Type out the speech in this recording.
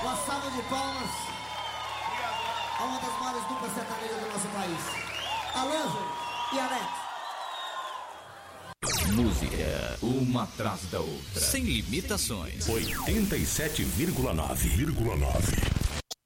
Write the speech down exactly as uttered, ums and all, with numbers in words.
Uma salva de palmas a uma das maiores duplas sertanejas do nosso país. Alonso e Alex. Música, uma atrás da outra. Sem limitações. oitenta e sete vírgula nove.